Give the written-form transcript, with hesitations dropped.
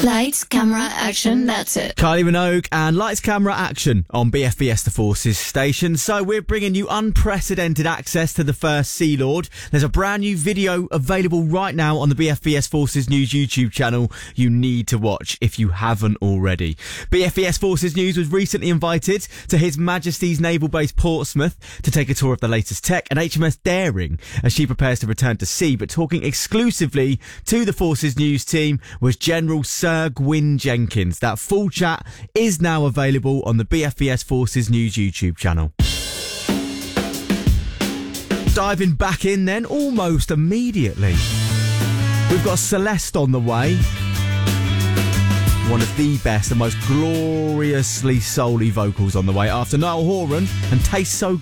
Lights, camera, action, that's it. Kylie Minogue and Lights, Camera, Action on BFBS The Forces station. So we're bringing you unprecedented access to the first Sea Lord. There's a brand new video available right now on the BFBS Forces News YouTube channel you need to watch if you haven't already. BFBS Forces News was recently invited to His Majesty's Naval Base Portsmouth to take a tour of the latest tech and HMS Daring as she prepares to return to sea. But talking exclusively to the Forces News team was General Sir Gwyn Jenkins. That full chat is now available on the BFBS Forces News YouTube channel. Diving back in then almost immediately. We've got Celeste on the way. One of the best and most gloriously soul-y vocals on the way after Niall Horan and Taste So